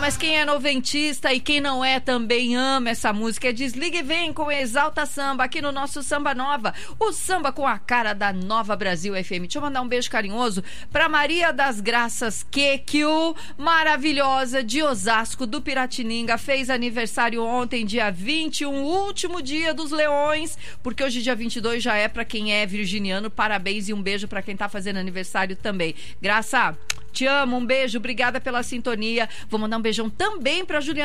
mas quem é noventista e quem não é também ama essa música. Desliga e vem com Exalta Samba aqui no nosso Samba Nova. O samba com a cara da Nova Brasil FM. Deixa eu mandar um beijo carinhoso pra Maria das Graças Quequio, maravilhosa, de Osasco, do Piratininga. Fez aniversário ontem, dia 21, último dia dos Leões, porque hoje, dia 22, já é pra quem é virginiano. Parabéns e um beijo pra quem tá fazendo aniversário também. Graça, te amo, um beijo, obrigada pela sintonia. Vou mandar um beijão também pra Juliana